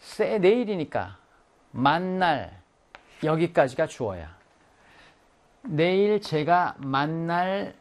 내일이니까 만날 여기까지가 주어야. 내일 제가 만날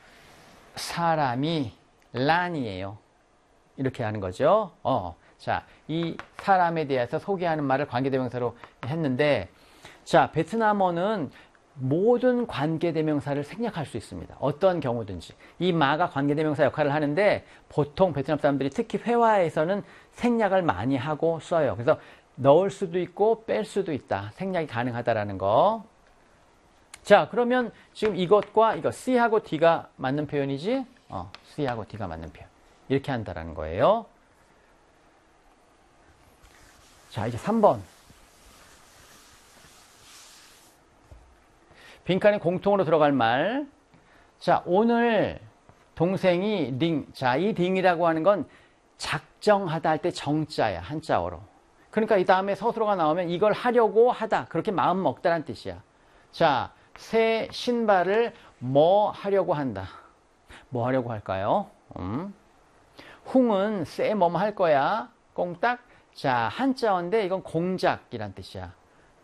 사람이 란이에요. 이렇게 하는 거죠. 자, 이 사람에 대해서 소개하는 말을 관계대명사로 했는데, 자, 베트남어는 모든 관계대명사를 생략할 수 있습니다. 어떤 경우든지. 이 마가 관계대명사 역할을 하는데 보통 베트남 사람들이 특히 회화에서는 생략을 많이 하고 써요. 그래서 넣을 수도 있고 뺄 수도 있다. 생략이 가능하다라는 거. 자, 그러면 지금 이것과 이거 C하고 D가 맞는 표현이지? C하고 D가 맞는 표현. 이렇게 한다라는 거예요. 자, 이제 3번. 빈칸에 공통으로 들어갈 말. 자, 오늘 동생이 링. 자, 이 링이라고 하는 건 작정하다 할 때 정자야. 한자어로. 그러니까 이 다음에 서술어가 나오면 이걸 하려고 하다. 그렇게 마음 먹다라는 뜻이야. 자, 새 신발을 뭐 하려고 한다. 뭐 하려고 할까요? 흥은 새 뭐뭐 할 거야. 꽁딱. 자, 한자어인데 이건 공작이란 뜻이야.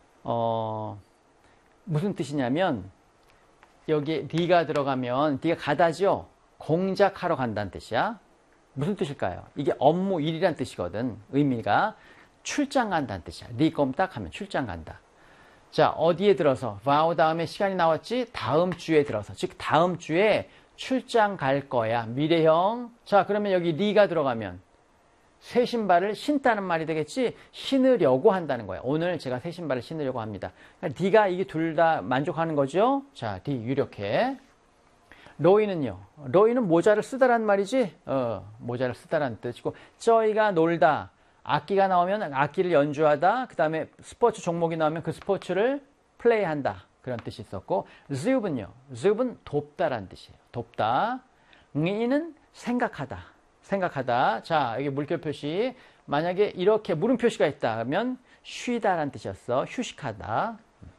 무슨 뜻이냐면 여기에 리가 들어가면 리가 가다죠. 공작하러 간다는 뜻이야. 무슨 뜻일까요? 이게 업무 일이란 뜻이거든. 의미가 출장 간다는 뜻이야. 리 꼼딱 하면 출장 간다. 자, 어디에 들어서 와우 다음에 시간이 나왔지? 다음 주에 들어서. 즉 다음 주에 출장 갈 거야. 미래형. 자, 그러면 여기 리가 들어가면 새 신발을 신다는 말이 되겠지? 신으려고 한다는 거야. 오늘 제가 새 신발을 신으려고 합니다. 그러니까 D가 이게 둘 다 만족하는 거죠? 자, D 유력해. 로이는요. 로이는 모자를 쓰다란 말이지? 모자를 쓰다란 뜻이고, 저희가 놀다. 악기가 나오면 악기를 연주하다. 그 다음에 스포츠 종목이 나오면 그 스포츠를 플레이한다. 그런 뜻이 있었고, 즈읍은요. 즈읍은 돕다란 뜻이에요. 돕다. 는 생각하다. 생각하다. 자, 여기 물결 표시. 만약에 이렇게 물음 표시가 있다 하면 쉬다라는 뜻이었어. 휴식하다.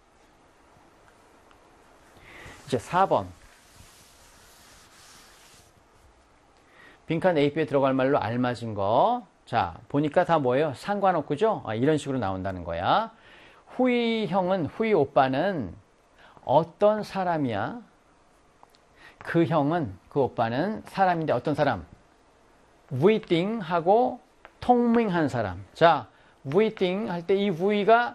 이제 4번. 빈칸 A, B에 들어갈 말로 알맞은 거. 자, 보니까 다 뭐예요? 상관없고죠? 이런 식으로 나온다는 거야. 후이 형은, 후이 오빠는 어떤 사람이야? 그 형은, 그 오빠는 사람인데 어떤 사람? 위띵하고 통밍한 사람. 자, 위띵 할 때 이 위가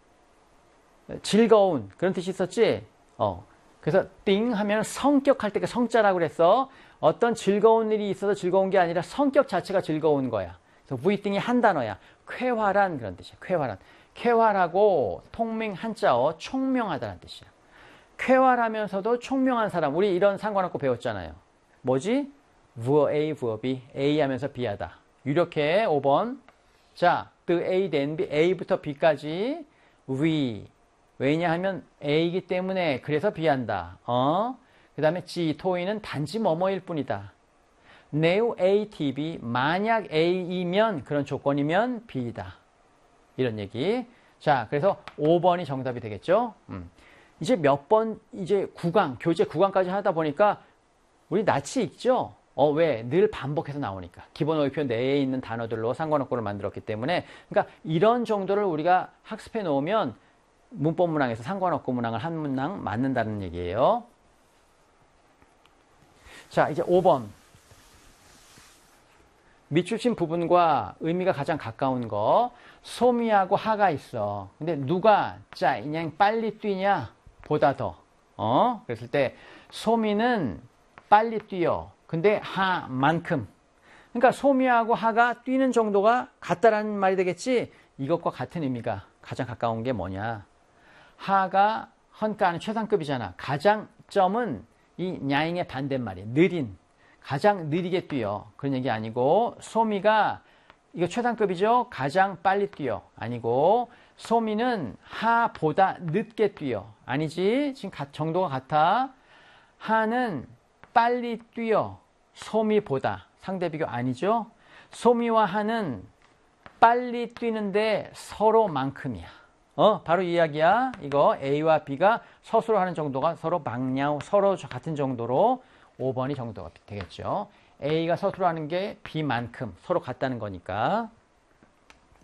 즐거운 그런 뜻이 있었지? 그래서 띵 하면 성격 할 때 그 성자라고 그랬어. 어떤 즐거운 일이 있어서 즐거운 게 아니라 성격 자체가 즐거운 거야. 그래서 위띵이 한 단어야. 쾌활한 그런 뜻이야. 쾌활한. 쾌활하고 통밍 한자어 총명하다는 뜻이야. 쾌활하면서도 총명한 사람. 우리 이런 상관없고 배웠잖아요. 뭐지? 부어 A, 부어 B. A 하면서 B 하다. 유력해. 5번. 자, the A, then B. A부터 B까지 we. 왜냐하면 A이기 때문에 그래서 B 한다. 그 다음에 G, 토이는 단지 뭐뭐일 뿐이다. 네오 A, T, B. 만약 A이면 그런 조건이면 B이다. 이런 얘기. 자, 그래서 5번이 정답이 되겠죠. 이제 몇 번, 이제 교재 9강까지 하다 보니까 우리 낯이 익죠? 왜? 늘 반복해서 나오니까. 기본 어휘표 내에 있는 단어들로 상관어구를 만들었기 때문에. 그러니까 이런 정도를 우리가 학습해 놓으면 문법 문항에서 상관어구 문항을 한 문항 맞는다는 얘기예요. 자, 이제 5번. 밑줄친 부분과 의미가 가장 가까운 거. 소미하고 하가 있어. 근데 누가 자, 그냥 빨리 뛰냐? 보다 더. 그랬을 때 소미는 빨리 뛰어. 근데 하만큼. 그러니까 소미하고 하가 뛰는 정도가 같다라는 말이 되겠지. 이것과 같은 의미가 가장 가까운 게 뭐냐. 하가 헌가는 최상급이잖아. 가장 점은 이 냐잉의 반대말이야. 느린. 가장 느리게 뛰어. 그런 얘기 아니고 소미가 이거 최상급이죠. 가장 빨리 뛰어. 아니고 소미는 하보다 늦게 뛰어. 아니지. 지금 정도가 같아. 하는 빨리 뛰어. 소미보다. 상대 비교 아니죠. 소미와 하는 빨리 뛰는데 서로만큼이야. 바로 이 이야기야. 이거 A와 B가 서술어 하는 정도가 서로 막nhau, 서로 같은 정도로 5번이 정도가 되겠죠. A가 서술어 하는 게 B만큼 서로 같다는 거니까.